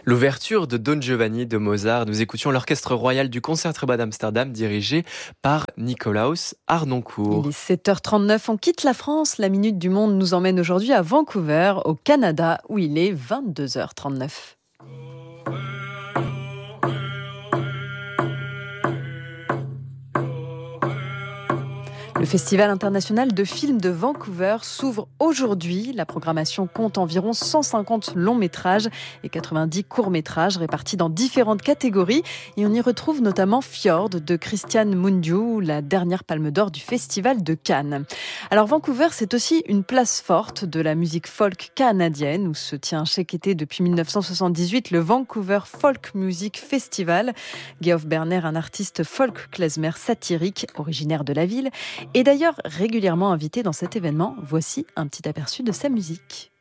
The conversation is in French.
L'ouverture de Don Giovanni de Mozart, nous écoutions l'Orchestre royal du Concertgebouw d'Amsterdam dirigé par Nicolaus Il est Harnoncourt. 7h39, on quitte la France. La Minute du Monde nous emmène aujourd'hui à Vancouver, au Canada, où il est 22h39. Le Festival international de films de Vancouver s'ouvre aujourd'hui. La programmation compte environ 150 longs métrages et 90 courts métrages répartis dans différentes catégories. Et on y retrouve notamment Fjord de Christian Mungiu, la dernière palme d'or du Festival de Cannes. Alors Vancouver, c'est aussi une place forte de la musique folk canadienne où se tient chaque été depuis 1978 le Vancouver Folk Music Festival. Geoff Berner, un artiste folk klezmer satirique originaire de la ville, est d'ailleurs régulièrement invité dans cet événement. Voici un petit aperçu de sa musique.